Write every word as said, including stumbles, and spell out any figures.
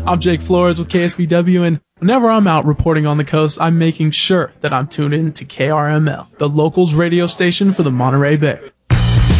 I'm Jake Flores with K S B W, and whenever I'm out reporting on the coast, I'm making sure that I'm tuned in to K R M L, the locals radio station for the Monterey Bay.